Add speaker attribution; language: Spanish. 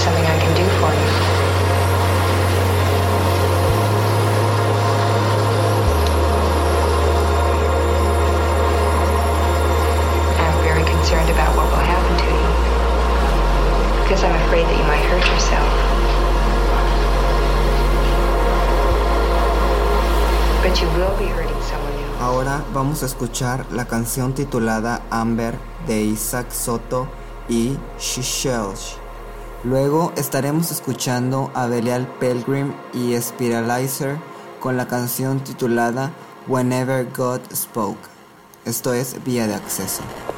Speaker 1: something I can do for you. I'm very concerned about what will happen to you. Because I'm afraid that you might hurt yourself. But you will be hurting someone else.
Speaker 2: Ahora vamos a escuchar la canción titulada Amber de Isaac Soto y Shelsh. Luego estaremos escuchando a Belial Pilgrim y Spiralizer con la canción titulada Whenever God Spoke. Esto es Vía de Acceso.